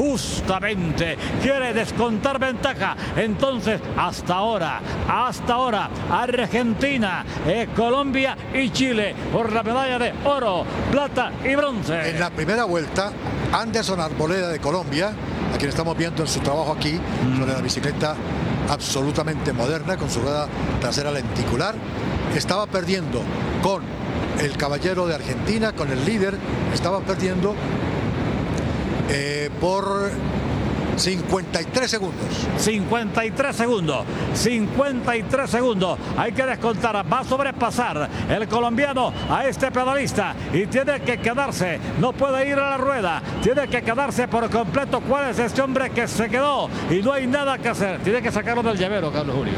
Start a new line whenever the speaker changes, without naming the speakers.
justamente quiere descontar ventaja. Entonces, hasta ahora, Argentina, Colombia y Chile por la medalla de oro, plata y bronce.
En la primera vuelta, Anderson Arboleda de Colombia, a quien estamos viendo en su trabajo aquí, sobre la bicicleta absolutamente moderna, con su rueda trasera lenticular, estaba perdiendo con el caballero de Argentina, con el líder, estaba perdiendo por 53 segundos.
53 segundos. 53 segundos. Hay que descontar. Va a sobrepasar el colombiano a este pedalista y tiene que quedarse. No puede ir a la rueda. Tiene que quedarse por completo. ¿Cuál es este hombre que se quedó? Y no hay nada que hacer. Tiene que sacarlo del llavero, Carlos Julio.